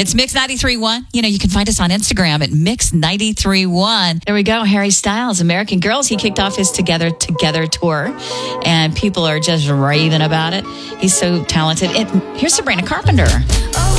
It's Mix 93.1. You can find us on Instagram at Mix 93.1. There we go. Harry Styles, American Girls. He kicked off his Together tour, and people are just raving about it. He's so talented. And here's Sabrina Carpenter. Oh,